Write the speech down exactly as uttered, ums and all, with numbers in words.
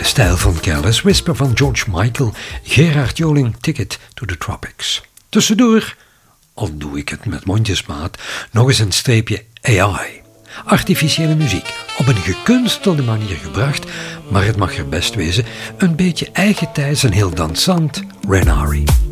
stijl van Careless Whisper van George Michael, Gerard Joling, Ticket to the Tropics. Tussendoor, al doe ik het met mondjesmaat, nog eens een streepje A I. Artificiële muziek, op een gekunstelde manier gebracht, maar het mag er best wezen, een beetje eigentijds en heel dansant, Renari.